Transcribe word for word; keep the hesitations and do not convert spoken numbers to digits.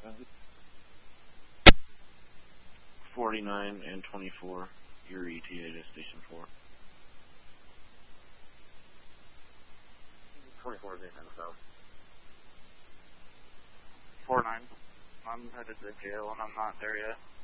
forty-nine and twenty-four, your E T A to Station four. twenty-four is in the south. four nine. I'm headed to jail and I'm not there yet.